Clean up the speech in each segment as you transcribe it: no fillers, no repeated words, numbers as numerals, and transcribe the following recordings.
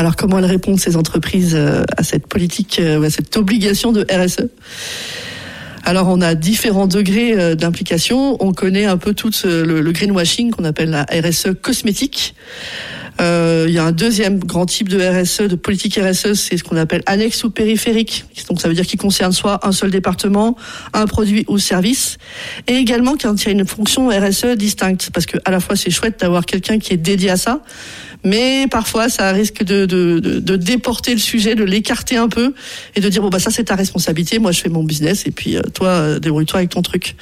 Alors, comment elles répondent, ces entreprises, à cette politique, à cette obligation de RSE ? Alors, on a différents degrés d'implication. On connaît un peu tout le greenwashing qu'on appelle la RSE cosmétique. Il y a un deuxième grand type de RSE, de politique RSE, c'est ce qu'on appelle annexe ou périphérique. Donc ça veut dire qu'il concerne soit un seul département, un produit ou service, et également quand il y a une fonction RSE distincte, parce que à la fois c'est chouette d'avoir quelqu'un qui est dédié à ça, mais parfois ça risque de déporter le sujet, de l'écarter un peu et de dire bon bah ça c'est ta responsabilité, moi je fais mon business et puis toi débrouille-toi avec ton truc.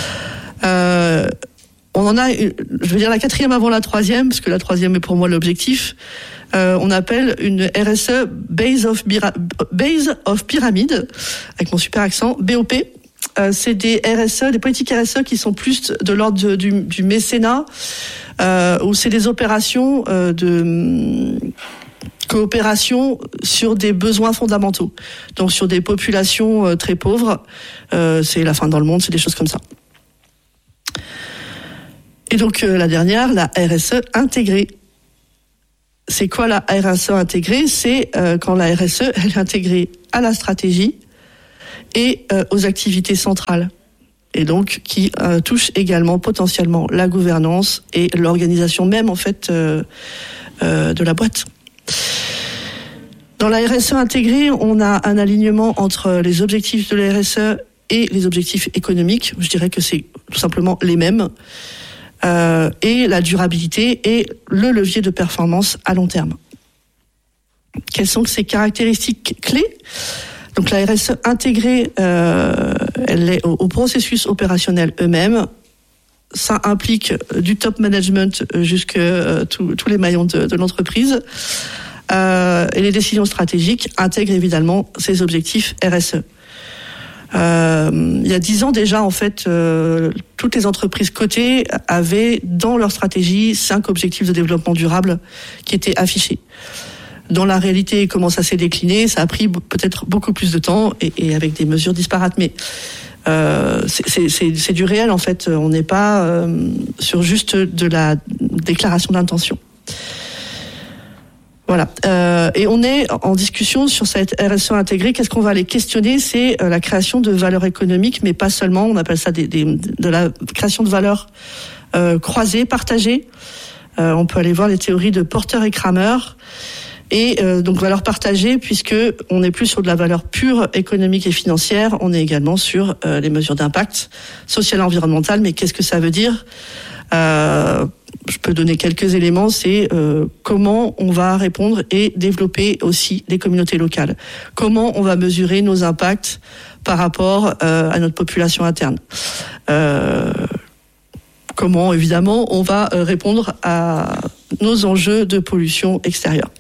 On en a, je veux dire la quatrième avant la troisième, parce que la troisième est pour moi l'objectif. On appelle une RSE base of pyramide, avec mon super accent, BOP. C'est des RSE, des politiques RSE qui sont plus de l'ordre du mécénat, où c'est des opérations de coopération sur des besoins fondamentaux. Donc sur des populations très pauvres, c'est la faim dans le monde, c'est des choses comme ça. Et donc la dernière, la RSE intégrée. C'est quoi la RSE intégrée ? C'est quand la RSE elle est intégrée à la stratégie et aux activités centrales. Et donc qui touche également potentiellement la gouvernance et l'organisation même en fait de la boîte. Dans la RSE intégrée, on a un alignement entre les objectifs de la RSE et les objectifs économiques. Je dirais que c'est tout simplement les mêmes. Et la durabilité et le levier de performance à long terme. Quelles sont ces caractéristiques clés ? Donc la RSE intégrée, elle est au processus opérationnel eux-mêmes. Ça implique du top management jusqu'à tous les maillons de l'entreprise. Et les décisions stratégiques intègrent évidemment ces objectifs RSE. Il y a 10 ans déjà, en fait, toutes les entreprises cotées avaient dans leur stratégie 5 objectifs de développement durable qui étaient affichés. Dans la réalité, comment ça s'est décliné, ça a pris peut-être beaucoup plus de temps et avec des mesures disparates. Mais c'est du réel, en fait. On n'est pas sur juste de la déclaration d'intention. Voilà. Et on est en discussion sur cette RSE intégrée. Qu'est-ce qu'on va aller questionner ? C'est la création de valeur économique, mais pas seulement. On appelle ça de la création de valeur croisée, partagée. On peut aller voir les théories de Porter et Kramer. Et donc valeur partagée, puisque on n'est plus sur de la valeur pure économique et financière. On est également sur les mesures d'impact social et environnemental. Mais qu'est-ce que ça veut dire ? Je peux donner quelques éléments, c'est comment on va répondre et développer aussi les communautés locales. Comment on va mesurer nos impacts par rapport à notre population interne. Comment, évidemment, on va répondre à nos enjeux de pollution extérieure.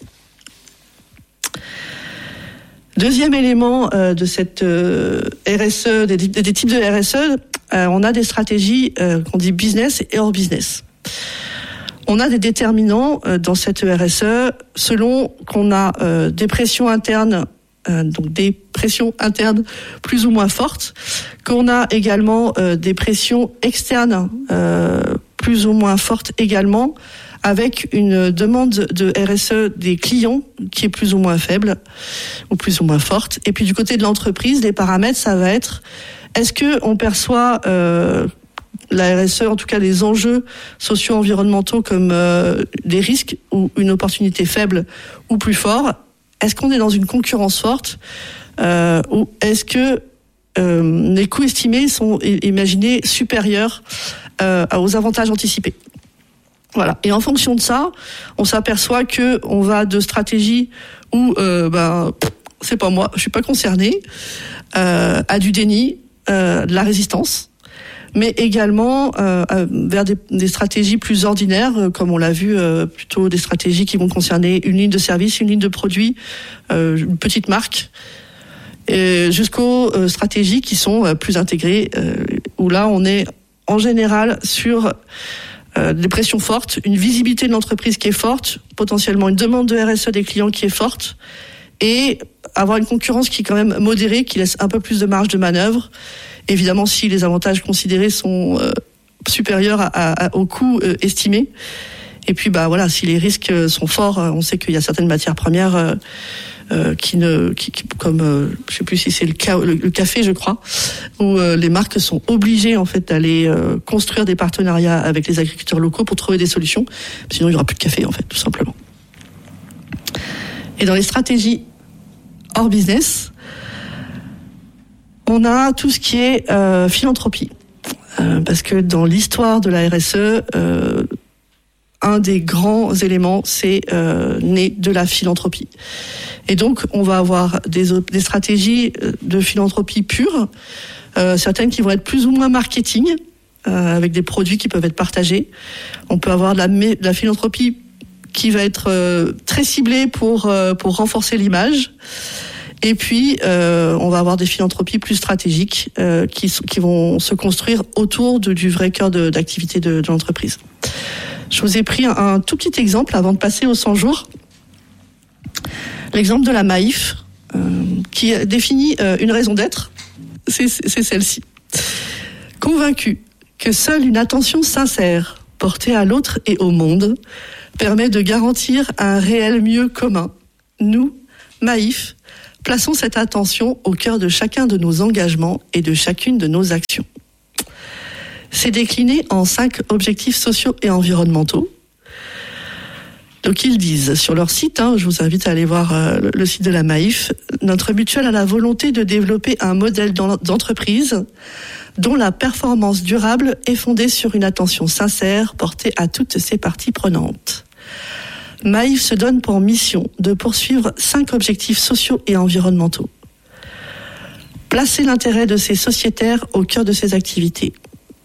Deuxième élément de cette RSE, des types de RSE, on a des stratégies qu'on dit business et hors business. On a des déterminants dans cette RSE selon qu'on a des pressions internes, donc des pressions internes plus ou moins fortes, qu'on a également des pressions externes plus ou moins fortes également, avec une demande de RSE des clients qui est plus ou moins faible ou plus ou moins forte. Et puis du côté de l'entreprise, les paramètres, ça va être est-ce que on perçoit la RSE, en tout cas les enjeux socio-environnementaux comme des risques ou une opportunité faible ou plus fort. Est-ce qu'on est dans une concurrence forte ou est-ce que les coûts estimés sont imaginés supérieurs aux avantages anticipés ? Voilà. Et en fonction de ça, on s'aperçoit que on va de stratégies où c'est pas moi, je suis pas concerné, à du déni, de la résistance, mais également vers des stratégies plus ordinaires, comme on l'a vu, plutôt des stratégies qui vont concerner une ligne de service, une ligne de produit, une petite marque, jusqu'aux stratégies qui sont plus intégrées, où là on est en général sur des pressions fortes, une visibilité de l'entreprise qui est forte, potentiellement une demande de RSE des clients qui est forte, et avoir une concurrence qui est quand même modérée, qui laisse un peu plus de marge de manœuvre. Évidemment, si les avantages considérés sont supérieurs aux coûts estimés. Et puis voilà, si les risques sont forts, on sait qu'il y a certaines matières premières comme je sais plus si c'est le café, je crois, où les marques sont obligées en fait d'aller construire des partenariats avec les agriculteurs locaux pour trouver des solutions. Sinon, il y aura plus de café en fait, tout simplement. Et dans les stratégies hors business, on a tout ce qui est philanthropie, parce que dans l'histoire de la RSE, un des grands éléments, c'est né de la philanthropie. Et donc, on va avoir des stratégies de philanthropie pure, certaines qui vont être plus ou moins marketing, avec des produits qui peuvent être partagés. On peut avoir de la philanthropie qui va être très ciblée pour renforcer l'image. Et puis, on va avoir des philanthropies plus stratégiques qui vont se construire autour du vrai cœur d'activité de l'entreprise. Je vous ai pris un tout petit exemple avant de passer aux 100 jours. L'exemple de la Maïf, qui définit une raison d'être, c'est celle-ci. Convaincu que seule une attention sincère portée à l'autre et au monde permet de garantir un réel mieux commun, nous, Maïf, plaçons cette attention au cœur de chacun de nos engagements et de chacune de nos actions. C'est décliné en 5 objectifs sociaux et environnementaux. Donc ils disent sur leur site, je vous invite à aller voir le site de la Maïf, notre mutuelle a la volonté de développer un modèle d'entreprise dont la performance durable est fondée sur une attention sincère portée à toutes ses parties prenantes. Maïf se donne pour mission de poursuivre 5 objectifs sociaux et environnementaux. Placer l'intérêt de ses sociétaires au cœur de ses activités.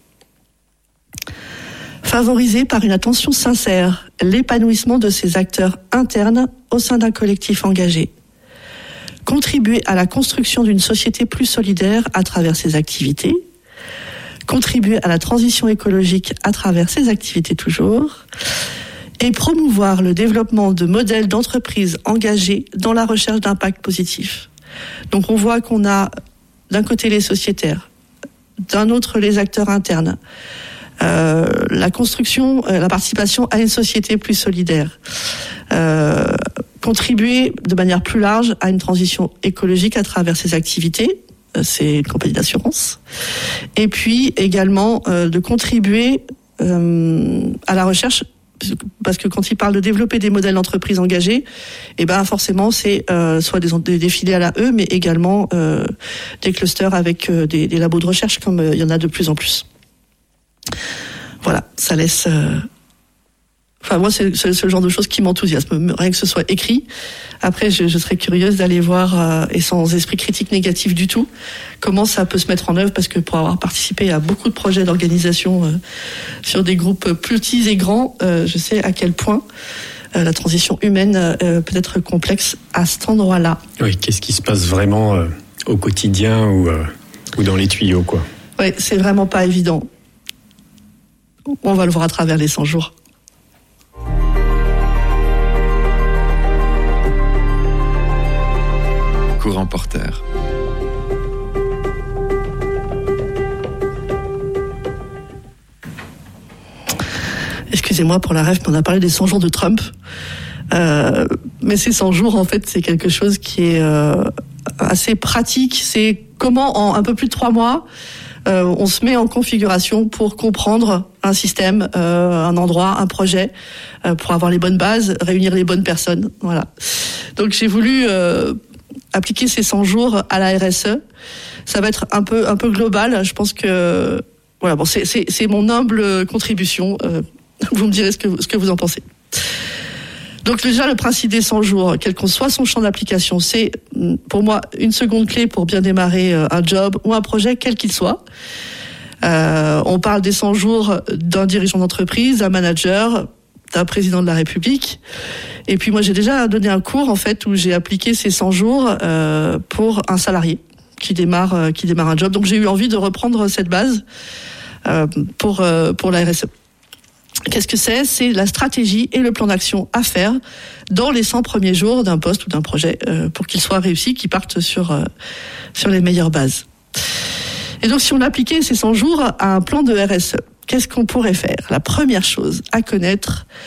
Favoriser par une attention sincère l'épanouissement de ses acteurs internes au sein d'un collectif engagé. Contribuer à la construction d'une société plus solidaire à travers ses activités. Contribuer à la transition écologique à travers ses activités toujours. Et promouvoir le développement de modèles d'entreprises engagés dans la recherche d'impact positif. Donc on voit qu'on a d'un côté les sociétaires, d'un autre les acteurs internes, la construction, la participation à une société plus solidaire, contribuer de manière plus large à une transition écologique à travers ses activités, c'est une compagnie d'assurance, et puis également de contribuer à la recherche, parce que quand il parle de développer des modèles d'entreprise engagés, forcément c'est soit des filiales à eux, mais également des clusters avec des labos de recherche, comme il y en a de plus en plus. Voilà, ça laisse... moi, c'est le genre de choses qui m'enthousiasme, rien que ce soit écrit. Après, je serais curieuse d'aller voir, et sans esprit critique négatif du tout, comment ça peut se mettre en œuvre, parce que pour avoir participé à beaucoup de projets d'organisation sur des groupes petits et grands, je sais à quel point la transition humaine peut être complexe à cet endroit-là. Oui, qu'est-ce qui se passe vraiment au quotidien ou dans les tuyaux, quoi. Oui, c'est vraiment pas évident. On va le voir à travers les 100 jours. Courant porteur. Excusez-moi pour la ref, mais on a parlé des 100 jours de Trump. Mais ces 100 jours, en fait, c'est quelque chose qui est assez pratique. C'est comment, en un peu plus de 3 mois, on se met en configuration pour comprendre un système, un endroit, un projet, pour avoir les bonnes bases, réunir les bonnes personnes. Voilà. Donc j'ai voulu appliquer ces 100 jours à la RSE. Ça va être un peu global. Je pense que voilà, c'est mon humble contribution. Vous me direz ce que vous en pensez. Donc déjà, le principe des 100 jours, quel qu'en soit son champ d'application, c'est pour moi une seconde clé pour bien démarrer un job ou un projet, quel qu'il soit. On parle des 100 jours d'un dirigeant d'entreprise, d'un manager, d'un président de la République. Et puis moi, j'ai déjà donné un cours en fait où j'ai appliqué ces 100 jours pour un salarié qui démarre un job. Donc j'ai eu envie de reprendre cette base pour la RSE. Qu'est-ce que c'est ? C'est la stratégie et le plan d'action à faire dans les 100 premiers jours d'un poste ou d'un projet pour qu'il soit réussi, qu'il parte sur les meilleures bases. Et donc, si on appliquait ces 100 jours à un plan de RSE, qu'est-ce qu'on pourrait faire ? La première chose à connaître,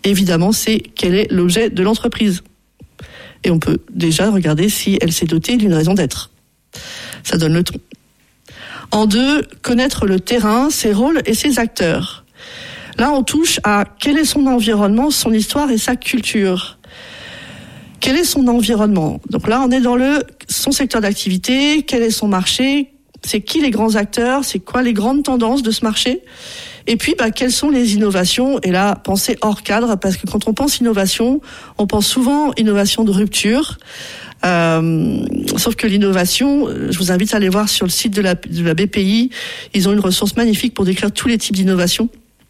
évidemment, c'est quel est l'objet de l'entreprise. Et on peut déjà regarder si elle s'est dotée d'une raison d'être. Ça donne le ton. En 2, connaître le terrain, ses rôles et ses acteurs. Là, on touche à quel est son environnement, son histoire et sa culture. Quel est son environnement ? Donc là, on est dans son secteur d'activité, quel est son marché, c'est qui les grands acteurs, c'est quoi les grandes tendances de ce marché ? Et puis, quelles sont les innovations ? Et là, pensez hors cadre, parce que quand on pense innovation, on pense souvent innovation de rupture. Sauf que l'innovation, je vous invite à aller voir sur le site de la BPI, ils ont une ressource magnifique pour décrire tous les types d'innovation.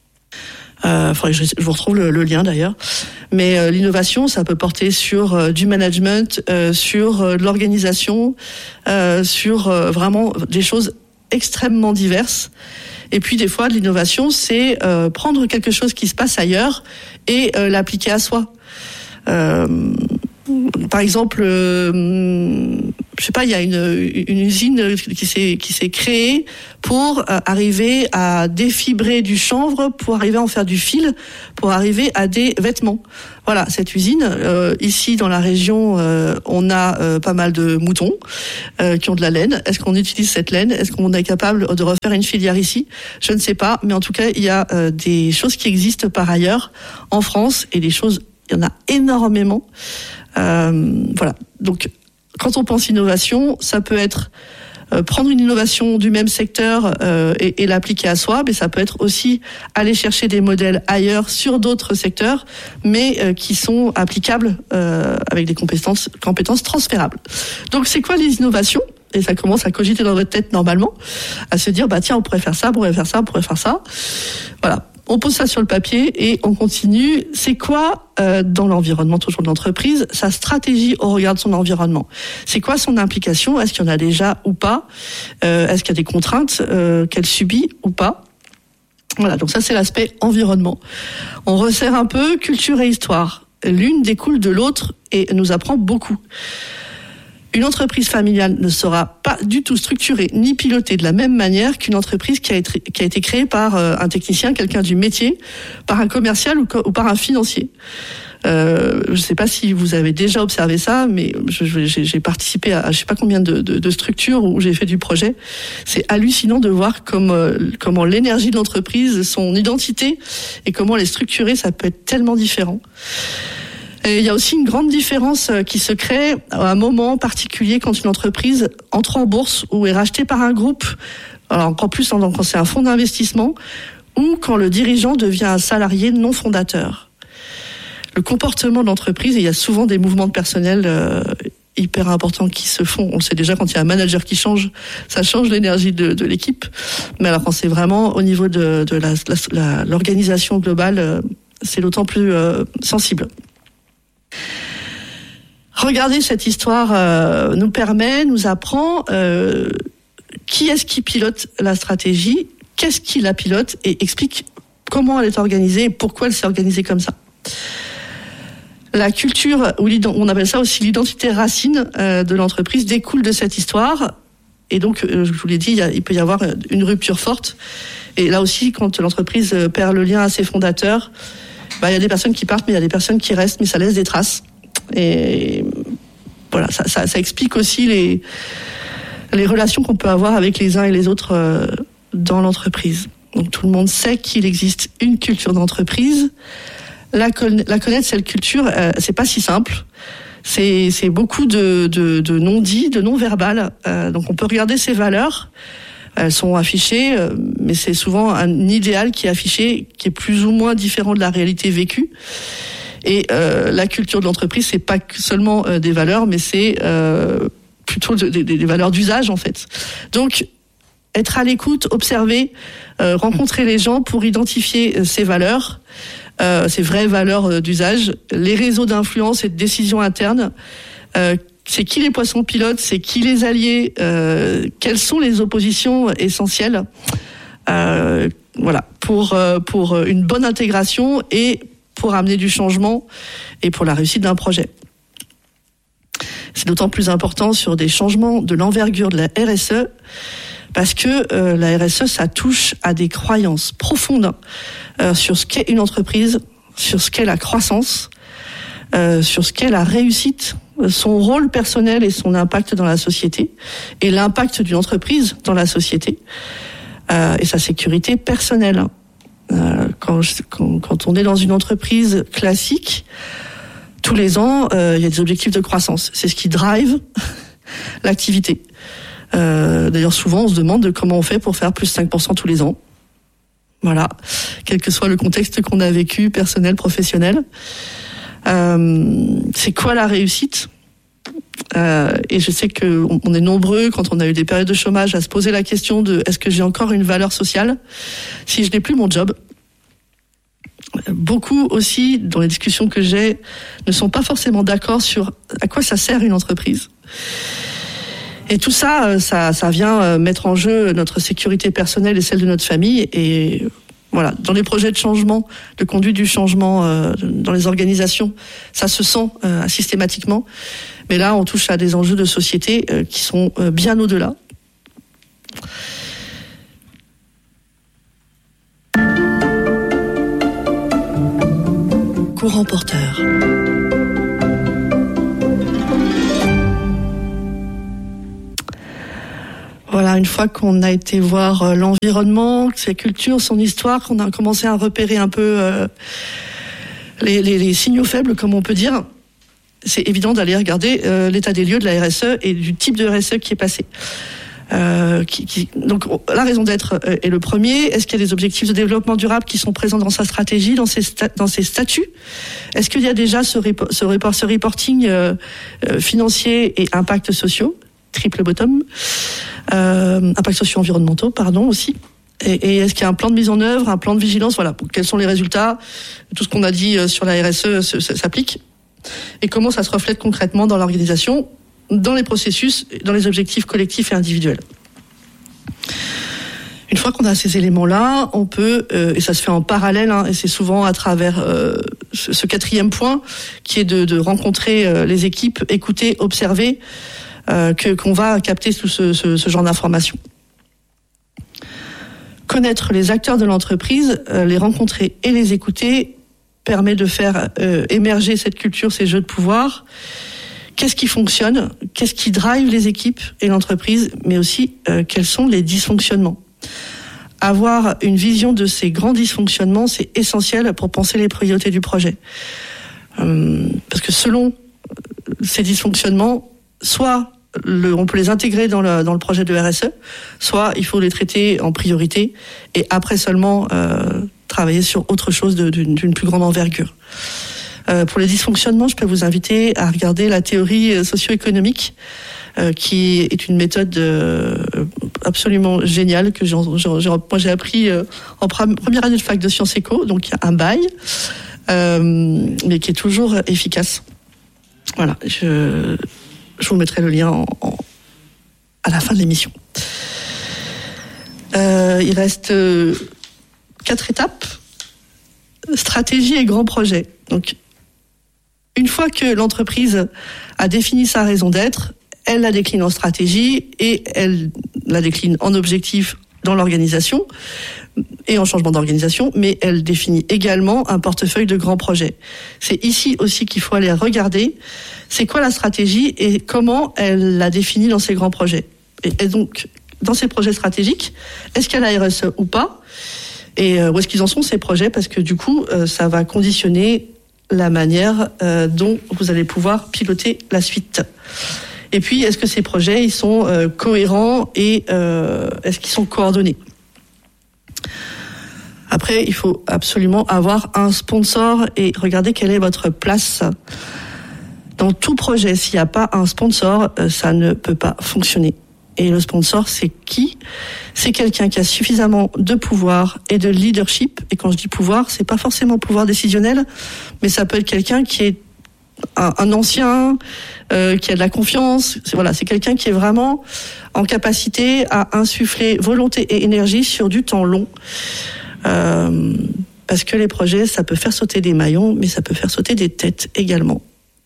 Je vous retrouve le lien d'ailleurs. Mais l'innovation, ça peut porter sur du management, sur de l'organisation, sur vraiment des choses extrêmement diverses. Et puis des fois, l'innovation, c'est prendre quelque chose qui se passe ailleurs et l'appliquer à soi. Par exemple, je sais pas, il y a une usine qui s'est créée pour arriver à défibrer du chanvre, pour arriver à en faire du fil, pour arriver à des vêtements. Voilà, cette usine, ici dans la région, on a pas mal de moutons qui ont de la laine. Est-ce qu'on utilise cette laine ? Est-ce qu'on est capable de refaire une filière ici ? Je ne sais pas, mais en tout cas, il y a des choses qui existent par ailleurs en France, et des choses, il y en a énormément. Voilà. Donc, quand on pense innovation, ça peut être prendre une innovation du même secteur et l'appliquer à soi, mais ça peut être aussi aller chercher des modèles ailleurs sur d'autres secteurs, mais qui sont applicables avec des compétences transférables. Donc, c'est quoi les innovations ? Et ça commence à cogiter dans votre tête normalement, à se dire, tiens, on pourrait faire ça, on pourrait faire ça, on pourrait faire ça. Voilà. On pose ça sur le papier et on continue. C'est quoi, dans l'environnement toujours de l'entreprise, sa stratégie au regard de son environnement ? C'est quoi son implication ? Est-ce qu'il y en a déjà ou pas ? Est-ce qu'il y a des contraintes qu'elle subit ou pas ? Voilà, donc ça c'est l'aspect environnement. On resserre un peu culture et histoire. L'une découle de l'autre et nous apprend beaucoup. Une entreprise familiale ne sera pas du tout structurée ni pilotée de la même manière qu'une entreprise qui a été créée par un technicien, quelqu'un du métier, par un commercial ou par un financier. Je ne sais pas si vous avez déjà observé ça, mais j'ai participé à je sais pas combien de structures où j'ai fait du projet. C'est hallucinant de voir comment l'énergie de l'entreprise, son identité et comment les structurer, ça peut être tellement différent. Et il y a aussi une grande différence qui se crée à un moment particulier quand une entreprise entre en bourse ou est rachetée par un groupe, alors encore plus quand c'est un fonds d'investissement, ou quand le dirigeant devient un salarié non fondateur. Le comportement de l'entreprise, et il y a souvent des mouvements de personnel hyper importants qui se font. On le sait déjà, quand il y a un manager qui change, ça change l'énergie de l'équipe. Mais alors quand c'est vraiment au niveau de l'organisation globale, c'est d'autant plus sensible. Regardez, cette histoire nous apprend qui est-ce qui pilote la stratégie, qu'est-ce qui la pilote et explique comment elle est organisée et pourquoi elle s'est organisée comme ça. La culture, on appelle ça aussi l'identité racine de l'entreprise, découle de cette histoire. Et donc, je vous l'ai dit, il peut y avoir une rupture forte. Et là aussi, quand l'entreprise perd le lien à ses fondateurs, il y a des personnes qui partent, mais il y a des personnes qui restent, mais ça laisse des traces. Et voilà, ça explique aussi les relations qu'on peut avoir avec les uns et les autres dans l'entreprise. Donc tout le monde sait qu'il existe une culture d'entreprise. La connaître, cette culture, c'est pas si simple. C'est beaucoup de non-dits, de non-verbal. Donc on peut regarder ces valeurs. Elles sont affichées, mais c'est souvent un idéal qui est affiché, qui est plus ou moins différent de la réalité vécue. Et la culture de l'entreprise, c'est pas seulement des valeurs, mais c'est plutôt des valeurs d'usage en fait. Donc être à l'écoute, observer, rencontrer les gens pour identifier ces valeurs, ces vraies valeurs d'usage, les réseaux d'influence et de décision interne. C'est qui les poissons pilotes, c'est qui les alliés, quelles sont les oppositions essentielles, voilà, pour une bonne intégration et pour amener du changement et pour la réussite d'un projet. C'est d'autant plus important sur des changements de l'envergure de la RSE, parce que la RSE, ça touche à des croyances profondes sur ce qu'est une entreprise, sur ce qu'est la croissance, sur ce qu'est la réussite, son rôle personnel et son impact dans la société, et l'impact d'une entreprise dans la société, et sa sécurité personnelle. Quand on est dans une entreprise classique, tous les ans, il y a des objectifs de croissance. C'est ce qui drive l'activité. D'ailleurs, souvent, on se demande comment on fait pour faire plus 5% tous les ans. Voilà, quel que soit le contexte qu'on a vécu, personnel, professionnel. C'est quoi la réussite ? Et je sais qu'on est nombreux, quand on a eu des périodes de chômage, à se poser la question de est-ce que j'ai encore une valeur sociale si je n'ai plus mon job ? Beaucoup aussi, dans les discussions que j'ai, ne sont pas forcément d'accord sur à quoi ça sert une entreprise. Et tout ça, ça vient mettre en jeu notre sécurité personnelle et celle de notre famille. Et voilà, dans les projets de changement, de conduite du changement dans les organisations, ça se sent systématiquement. Mais là, on touche à des enjeux de société qui sont bien au-delà. Courant porteur. Voilà, une fois qu'on a été voir l'environnement, sa culture, son histoire, qu'on a commencé à repérer un peu les signaux faibles, comme on peut dire, c'est évident d'aller regarder l'état des lieux de la RSE et du type de RSE qui est passé. Donc la raison d'être est le premier. Est-ce qu'il y a des objectifs de développement durable qui sont présents dans sa stratégie, dans ses statuts ? Est-ce qu'il y a déjà ce reporting financier et impacts sociaux, triple bottom, impacts socio-environnementaux, aussi. Et est-ce qu'il y a un plan de mise en œuvre, un plan de vigilance ? Voilà, quels sont les résultats ? Tout ce qu'on a dit sur la RSE s'applique. Et comment ça se reflète concrètement dans l'organisation, dans les processus, dans les objectifs collectifs et individuels. Une fois qu'on a ces éléments-là, on peut, et ça se fait en parallèle, et c'est souvent à travers ce quatrième point, qui est de rencontrer les équipes, écouter, observer, qu'on va capter tout ce genre d'informations. Connaître les acteurs de l'entreprise, les rencontrer et les écouter, permet de faire émerger cette culture, ces jeux de pouvoir. Qu'est-ce qui fonctionne ? Qu'est-ce qui drive les équipes et l'entreprise ? Mais aussi, quels sont les dysfonctionnements ? Avoir une vision de ces grands dysfonctionnements, c'est essentiel pour penser les priorités du projet. Parce que selon ces dysfonctionnements, soit on peut les intégrer dans le projet de RSE, soit il faut les traiter en priorité et après seulement travailler sur autre chose d'une plus grande envergure. Pour les dysfonctionnements, je peux vous inviter à regarder la théorie socio-économique, qui est une méthode absolument géniale que moi j'ai appris en première année de fac de Sciences Éco, donc il y a un bail, mais qui est toujours efficace. Voilà, je vous mettrai le lien à la fin de l'émission. Il reste 4 étapes. Stratégie et grand projet. Donc, une fois que l'entreprise a défini sa raison d'être, elle la décline en stratégie et elle la décline en objectifs dans l'organisation et en changement d'organisation, mais elle définit également un portefeuille de grands projets. C'est ici aussi qu'il faut aller regarder c'est quoi la stratégie et comment elle la définit dans ses grands projets. Et donc, dans ces projets stratégiques, est-ce qu'il y a la RSE ou pas ? Et où est-ce qu'ils en sont ces projets ? Parce que du coup, ça va conditionner la manière dont vous allez pouvoir piloter la suite. Et puis, est-ce que ces projets ils sont cohérents et est-ce qu'ils sont coordonnés ? Après, il faut absolument avoir un sponsor et regarder quelle est votre place. Dans tout projet, s'il n'y a pas un sponsor, ça ne peut pas fonctionner. Et le sponsor, c'est qui ? C'est quelqu'un qui a suffisamment de pouvoir et de leadership. Et quand je dis pouvoir, c'est pas forcément pouvoir décisionnel, mais ça peut être quelqu'un qui est un ancien, qui a de la confiance. C'est quelqu'un qui est vraiment en capacité à insuffler volonté et énergie sur du temps long. Parce que les projets, ça peut faire sauter des maillons, mais ça peut faire sauter des têtes également.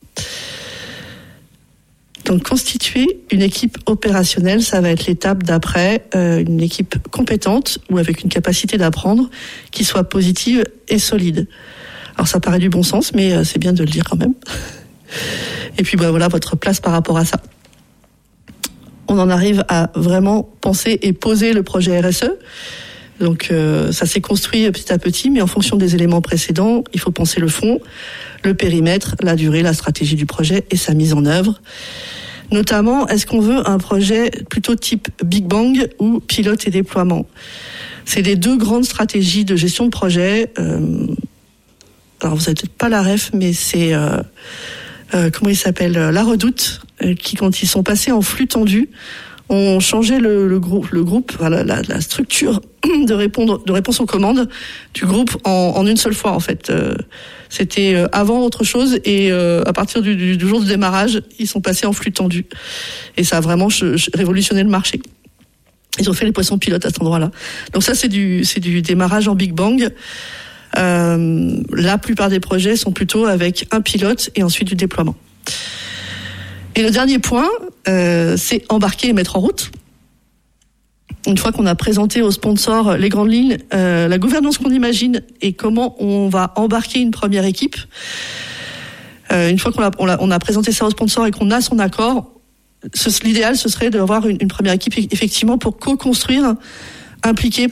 Donc, constituer une équipe opérationnelle, ça va être l'étape d'après, une équipe compétente ou avec une capacité d'apprendre qui soit positive et solide. Alors ça paraît du bon sens, mais c'est bien de le dire quand même. Et puis voilà votre place par rapport à ça. On en arrive à vraiment penser et poser le projet RSE. Donc ça s'est construit petit à petit, mais en fonction des éléments précédents, il faut penser le fond, le périmètre, la durée, la stratégie du projet et sa mise en œuvre. Notamment, est-ce qu'on veut un projet plutôt type Big Bang ou pilote et déploiement ? C'est les deux grandes stratégies de gestion de projet. Alors vous n'avez peut-être pas la ref, mais c'est comment il s'appelle, La Redoute, qui quand ils sont passés en flux tendu, ont changé le groupe, voilà, la structure de réponse aux commandes du groupe en une seule fois en fait. C'était avant autre chose et à partir du jour du démarrage, ils sont passés en flux tendu et ça a vraiment révolutionné le marché. Ils ont fait les poissons pilotes à cet endroit-là. Donc ça c'est du démarrage en Big Bang. La plupart des projets sont plutôt avec un pilote et ensuite du déploiement. Et le dernier point, c'est embarquer et mettre en route. Une fois qu'on a présenté aux sponsors les grandes lignes, la gouvernance qu'on imagine et comment on va embarquer une première équipe, une fois qu'on a présenté ça aux sponsors et qu'on a son accord, l'idéal ce serait d'avoir une première équipe effectivement pour co-construire, impliquer